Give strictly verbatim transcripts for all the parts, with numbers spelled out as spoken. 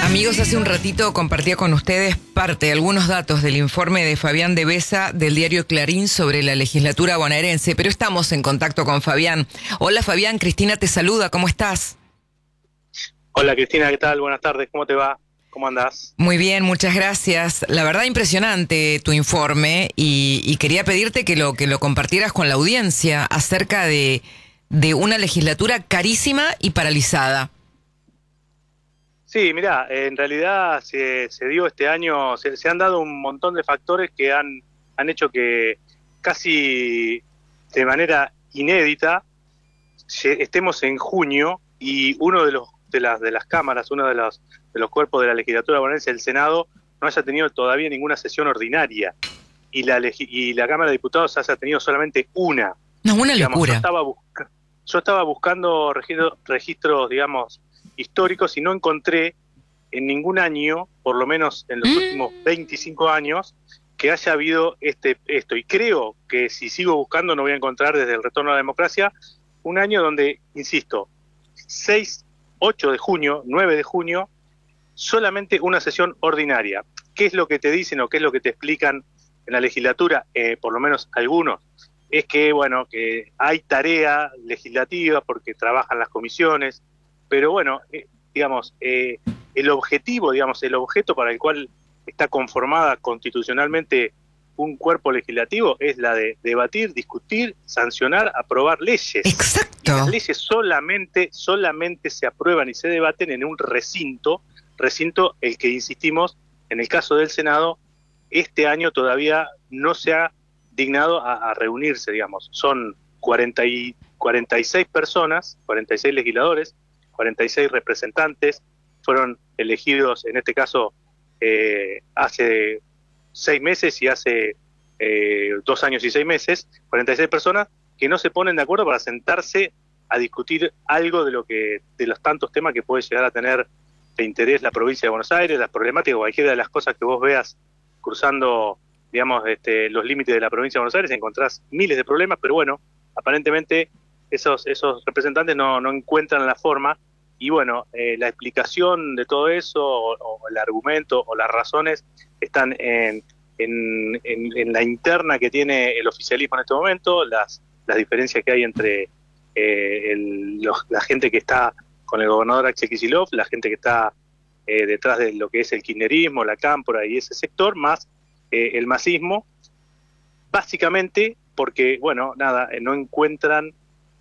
Amigos, hace un ratito compartía con ustedes parte de algunos datos del informe de Fabián de Besa del diario Clarín sobre la legislatura bonaerense, pero estamos en contacto con Fabián. Hola Fabián, Cristina te saluda, ¿cómo estás? Hola Cristina, ¿qué tal? Buenas tardes, ¿cómo te va? ¿Cómo andás? Muy bien, muchas gracias. La verdad impresionante tu informe y, y quería pedirte que lo, que lo compartieras con la audiencia acerca de, de una legislatura carísima y paralizada. Sí, mirá, en realidad se, se dio este año, se, se han dado un montón de factores que han, han hecho que casi de manera inédita estemos en junio y uno de los de las de las cámaras, uno de los de los cuerpos de la legislatura bonaerense, el Senado, no haya tenido todavía ninguna sesión ordinaria y la y la Cámara de Diputados haya tenido solamente una. No, una digamos, locura. Yo estaba, busca, yo estaba buscando registro, registros, digamos, históricos y no encontré en ningún año, por lo menos en los mm. últimos veinticinco años, que haya habido este esto. Y creo que si sigo buscando no voy a encontrar desde el retorno a la democracia un año donde, insisto, seis, ocho de junio, nueve de junio, solamente una sesión ordinaria. ¿Qué es lo que te dicen o qué es lo que te explican en la legislatura? Eh, por lo menos algunos. Es que, bueno, que hay tarea legislativa porque trabajan las comisiones, pero bueno, eh, digamos, eh, el objetivo, digamos, el objeto para el cual está conformada constitucionalmente un cuerpo legislativo es la de debatir, discutir, sancionar, aprobar leyes. Exacto. Y las leyes solamente, solamente se aprueban y se debaten en un recinto, recinto el que insistimos, en el caso del Senado, este año todavía no se ha dignado a, a reunirse, digamos. Son cuarenta y, cuarenta y seis personas, cuarenta y seis legisladores, cuarenta y seis representantes, fueron elegidos en este caso eh, hace seis meses y hace eh, dos años y seis meses, cuarenta y seis personas que no se ponen de acuerdo para sentarse a discutir algo de lo que de los tantos temas que puede llegar a tener de interés la provincia de Buenos Aires, las problemáticas, cualquiera de las cosas que vos veas cruzando, digamos, este, los límites de la provincia de Buenos Aires, encontrás miles de problemas, pero bueno, aparentemente esos esos representantes no, no encuentran la forma. Y bueno, eh, la explicación de todo eso, o, o el argumento, o las razones, están en, en, en, en la interna que tiene el oficialismo en este momento, las, las diferencias que hay entre eh, el, los, la gente que está con el gobernador Axel Kicillof, la gente que está eh, detrás de lo que es el kirchnerismo, la cámpora y ese sector, más eh, el masismo, básicamente porque, bueno, nada, eh, no encuentran...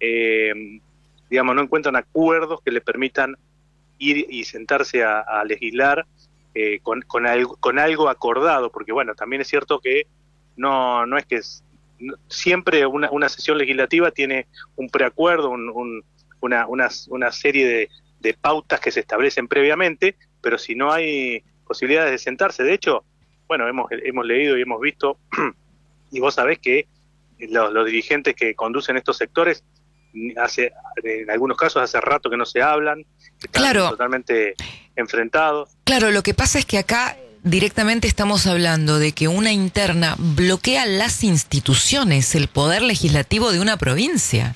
Eh, digamos, no encuentran acuerdos que le permitan ir y sentarse a, a legislar eh, con, con, algo, con algo acordado, porque bueno, también es cierto que no, no es que es, no, siempre una, una sesión legislativa tiene un preacuerdo, un, un, una, una, una serie de, de pautas que se establecen previamente, pero si no hay posibilidades de sentarse, de hecho, bueno, hemos, hemos leído y hemos visto, y vos sabés que los, los dirigentes que conducen estos sectores hace en algunos casos hace rato que no se hablan, están claro, totalmente enfrentados. Claro, lo que pasa es que acá directamente estamos hablando de que una interna bloquea las instituciones, el poder legislativo de una provincia.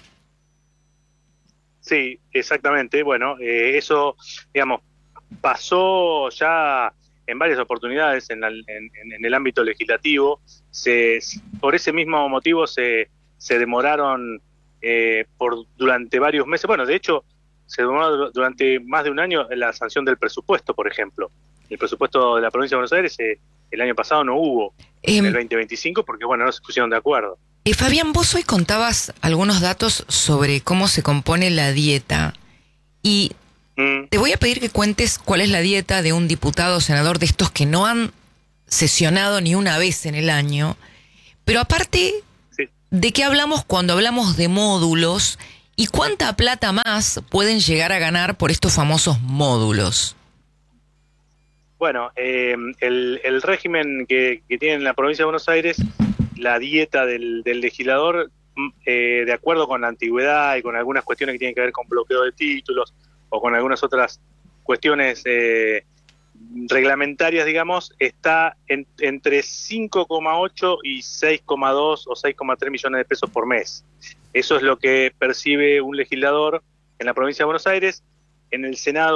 Sí, exactamente. Bueno, eh, eso, digamos, pasó ya en varias oportunidades en, la, en, en el ámbito legislativo. Se, por ese mismo motivo se, se demoraron Eh, por durante varios meses. Bueno, de hecho, se demoró durante más de un año la sanción del presupuesto, por ejemplo. El presupuesto de la provincia de Buenos Aires eh, el año pasado no hubo eh, en el veinte veinticinco porque, bueno, no se pusieron de acuerdo. Eh, Fabián, vos hoy contabas algunos datos sobre cómo se compone la dieta y mm. te voy a pedir que cuentes cuál es la dieta de un diputado o senador de estos que no han sesionado ni una vez en el año, pero aparte... ¿De qué hablamos cuando hablamos de módulos y cuánta plata más pueden llegar a ganar por estos famosos módulos? Bueno, eh, el, el régimen que, que tiene en la provincia de Buenos Aires, la dieta del, del legislador, eh, de acuerdo con la antigüedad y con algunas cuestiones que tienen que ver con bloqueo de títulos o con algunas otras cuestiones eh, reglamentarias, digamos, está en, entre cinco coma ocho y seis coma dos o seis coma tres millones de pesos por mes. Eso es lo que percibe un legislador en la provincia de Buenos Aires. En el Senado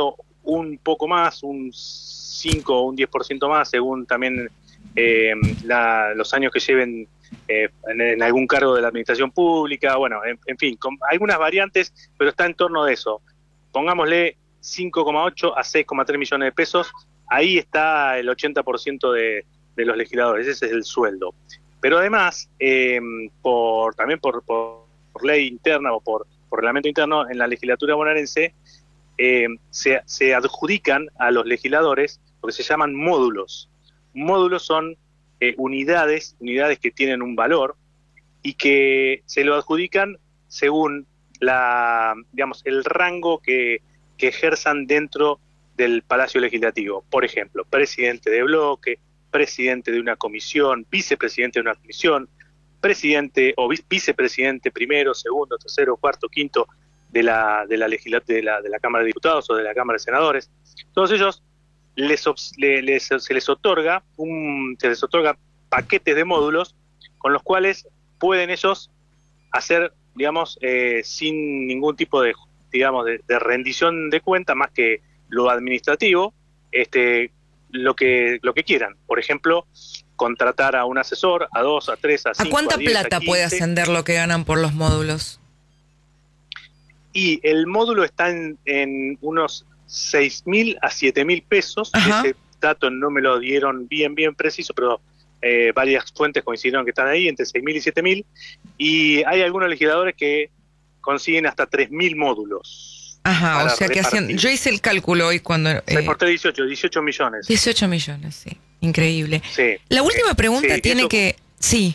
un poco más, un cinco o un diez por ciento más, según también eh, la, los años que lleven eh, en, en algún cargo de la administración pública, bueno, en, en fin, con algunas variantes, pero está en torno de eso. Pongámosle cinco coma ocho a seis coma tres millones de pesos, ahí está el ochenta por ciento de, de los legisladores, ese es el sueldo. Pero además, eh, por también por, por, por ley interna o por, por reglamento interno, en la legislatura bonaerense eh, se, se adjudican a los legisladores lo que se llaman módulos. Módulos son eh, unidades, unidades que tienen un valor y que se lo adjudican según la, digamos, el rango que, que ejerzan dentro del Palacio Legislativo. Por ejemplo, presidente de bloque, presidente de una comisión, vicepresidente de una comisión, presidente o vicepresidente primero, segundo, tercero, cuarto, quinto de la de la, legislat de la de la Cámara de Diputados o de la Cámara de Senadores. Todos ellos les, les, les se les otorga un se les otorga paquetes de módulos con los cuales pueden ellos hacer, digamos, eh, sin ningún tipo de, digamos, de, de rendición de cuenta más que lo administrativo, este lo que lo que quieran. Por ejemplo, contratar a un asesor, a dos, a tres, a cinco, ¿A cuánta a diez, plata a quince. Puede ascender lo que ganan por los módulos? Y el módulo está en, en unos seis mil a siete mil pesos. Ajá. Ese dato no me lo dieron bien, bien preciso, pero eh, varias fuentes coincidieron que están ahí, entre seis mil y siete mil. Y hay algunos legisladores que consiguen hasta tres mil módulos. Ajá, o sea que hacían, yo hice el cálculo hoy cuando... seis por tres, dieciocho, dieciocho millones. dieciocho millones, sí. Increíble. Sí. La última pregunta sí, tiene eso, que... Sí.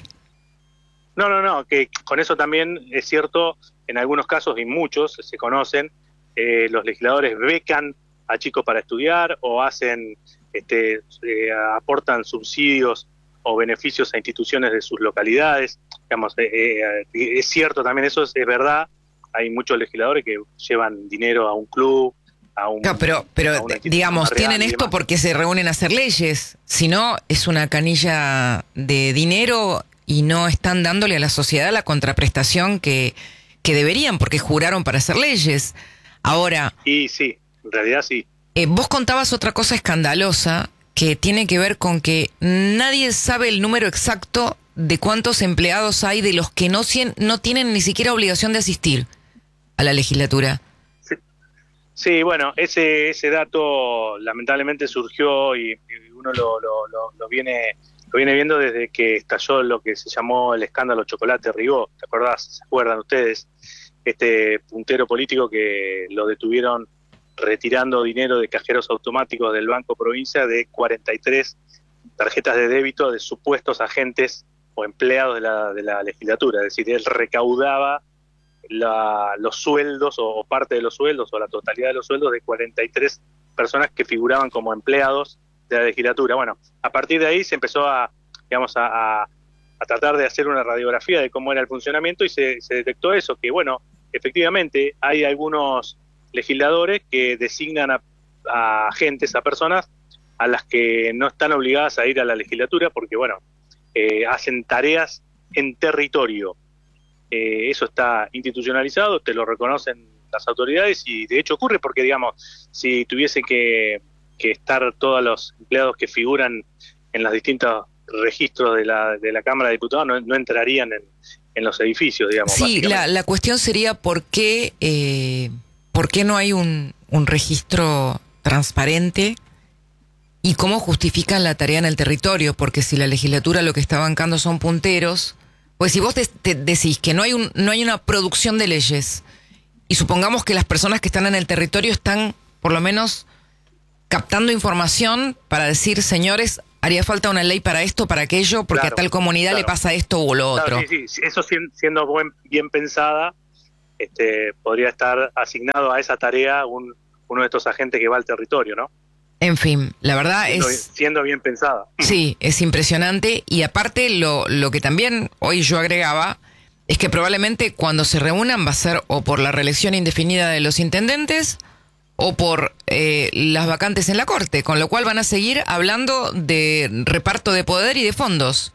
No, no, no, que con eso también es cierto, en algunos casos y muchos se conocen, eh, los legisladores becan a chicos para estudiar o hacen, este, eh, aportan subsidios o beneficios a instituciones de sus localidades. Digamos, eh, eh, es cierto también, eso es, es verdad, hay muchos legisladores que llevan dinero a un club, a un... No, pero, pero digamos, tienen esto porque se reúnen a hacer leyes, si no es una canilla de dinero y no están dándole a la sociedad la contraprestación que, que deberían, porque juraron para hacer leyes. Ahora... Y sí, en realidad sí. Eh, vos contabas otra cosa escandalosa que tiene que ver con que nadie sabe el número exacto de cuántos empleados hay de los que no, no tienen ni siquiera obligación de asistir a la legislatura. Sí, sí, bueno, ese ese dato lamentablemente surgió y, y uno lo, lo, lo, lo viene lo viene viendo desde que estalló lo que se llamó el escándalo Chocolate Rigó. ¿Te acordás? ¿Se acuerdan ustedes? Este puntero político que lo detuvieron retirando dinero de cajeros automáticos del Banco Provincia de cuarenta y tres tarjetas de débito de supuestos agentes o empleados de la, de la legislatura. Es decir, él recaudaba la, los sueldos o, o parte de los sueldos o la totalidad de los sueldos de cuarenta y tres personas que figuraban como empleados de la legislatura. Bueno, a partir de ahí se empezó a, digamos, a, a, a tratar de hacer una radiografía de cómo era el funcionamiento y se, se detectó eso, que bueno, efectivamente hay algunos legisladores que designan a, a agentes, a personas a las que no están obligadas a ir a la legislatura porque, bueno, eh, hacen tareas en territorio. Eh, eso está institucionalizado, te lo reconocen las autoridades y de hecho ocurre porque, digamos, si tuviese que, que estar todos los empleados que figuran en los distintos registros de la, de la Cámara de Diputados no, no entrarían en, en los edificios, digamos. Sí, la, la cuestión sería por qué, eh, por qué no hay un, un registro transparente y cómo justifican la tarea en el territorio, porque si la legislatura lo que está bancando son punteros, pues si vos te, te decís que no hay un, no hay una producción de leyes y supongamos que las personas que están en el territorio están por lo menos captando información para decir, señores, haría falta una ley para esto, para aquello, porque claro, a tal comunidad claro. le pasa esto o lo otro. Claro, sí, sí, eso siendo buen, bien pensada, este, podría estar asignado a esa tarea un, uno de estos agentes que va al territorio, ¿no? En fin, la verdad siendo, es... Siendo bien pensada. Sí, es impresionante. Y aparte, lo, lo que también hoy yo agregaba es que probablemente cuando se reúnan va a ser o por la reelección indefinida de los intendentes o por eh, las vacantes en la Corte, con lo cual van a seguir hablando de reparto de poder y de fondos.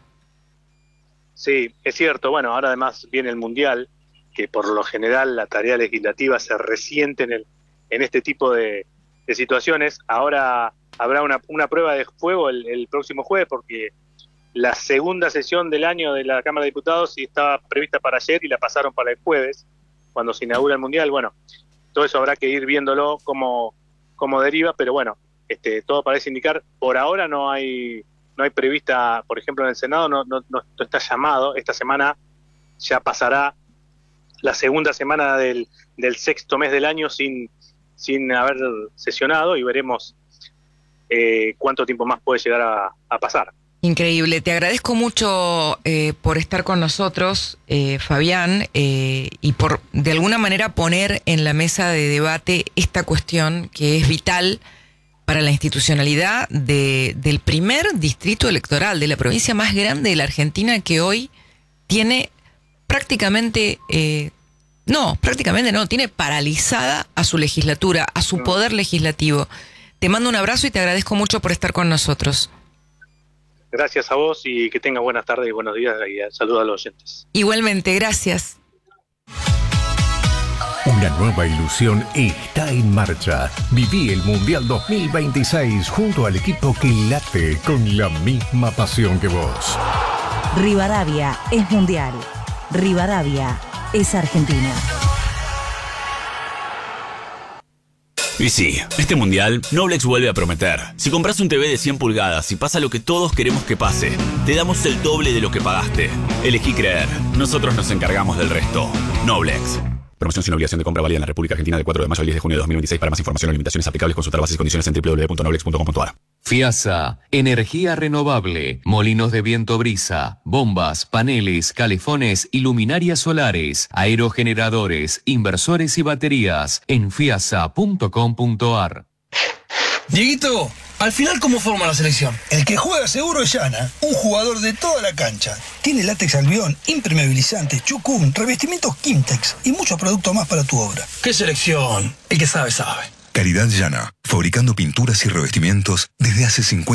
Sí, es cierto. Bueno, ahora además viene el Mundial, que por lo general la tarea legislativa se resiente en, el, en este tipo de... de situaciones. Ahora habrá una, una prueba de fuego el, el próximo jueves, porque la segunda sesión del año de la Cámara de Diputados estaba prevista para ayer y la pasaron para el jueves, cuando se inaugura el Mundial. Bueno, todo eso habrá que ir viéndolo cómo, cómo deriva, pero bueno, este, todo parece indicar, por ahora no hay no hay prevista, por ejemplo, en el Senado no, no, no está llamado. Esta semana ya pasará la segunda semana del, del sexto mes del año sin, sin haber sesionado, y veremos eh, cuánto tiempo más puede llegar a, a pasar. Increíble. Te agradezco mucho eh, por estar con nosotros, eh, Fabián, eh, y por de alguna manera poner en la mesa de debate esta cuestión que es vital para la institucionalidad de, del primer distrito electoral de la provincia más grande de la Argentina, que hoy tiene prácticamente, eh, no, prácticamente no, tiene paralizada a su legislatura, a su poder legislativo. Te mando un abrazo y te agradezco mucho por estar con nosotros. Gracias a vos y que tengas buenas tardes y buenos días, y saludos a los oyentes. Igualmente, gracias. Una nueva ilusión está en marcha. Viví el Mundial dos mil veintiséis junto al equipo que late con la misma pasión que vos. Rivadavia es mundial. Rivadavia es Argentina. Y sí, este mundial, Noblex vuelve a prometer. Si compras un T V de cien pulgadas y pasa lo que todos queremos que pase, te damos el doble de lo que pagaste. Elegí creer. Nosotros nos encargamos del resto. Noblex. Promoción sin obligación de compra válida en la República Argentina del cuatro de mayo al diez de junio de dos mil veintiséis. Para más información o limitaciones aplicables, consultar bases y condiciones en doble u doble u doble u punto noblex punto com punto a r. FIASA, energía renovable, molinos de viento brisa, bombas, paneles, calefones y luminarias solares, aerogeneradores, inversores y baterías en fiasa punto com punto a r. Dieguito, al final, ¿cómo forma la selección? El que juega seguro es Yana, un jugador de toda la cancha. Tiene látex albión, impermeabilizante, chucún, revestimientos Kimtex y muchos productos más para tu obra. ¿Qué selección? El que sabe, sabe. Calidad Yana, fabricando pinturas y revestimientos desde hace cincuenta